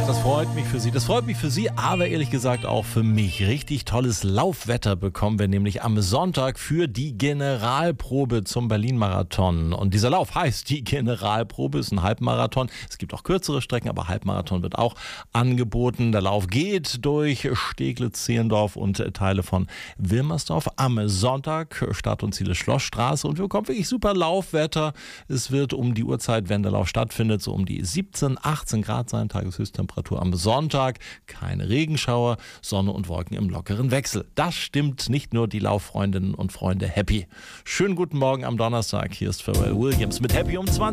das freut mich für Sie. Das freut mich für Sie, aber ehrlich gesagt auch für mich. Richtig tolles Laufwetter bekommen wir nämlich am Sonntag für die Generalprobe zum Berlin-Marathon. Und dieser Lauf heißt die Generalprobe, ist ein Halbmarathon. Es gibt auch kürzere Strecken, aber Halbmarathon wird auch angeboten. Der Lauf geht durch Steglitz, Zehlendorf und Teile von Wilmersdorf. Am Sonntag Start und Ziel ist Schlossstraße und wir bekommen wirklich super Laufwetter. Es wird um die Uhrzeit, wenn der Lauf stattfindet, so um die 17, 18 Grad sein. Tageshöchsttemperatur am Sonntag. Keine Regenschauer, Sonne und Wolken im lockeren Wechsel. Das stimmt nicht nur die Lauffreundinnen und Freunde happy. Schönen guten Morgen am Donnerstag. Hier ist Pharrell Williams mit Happy um 20.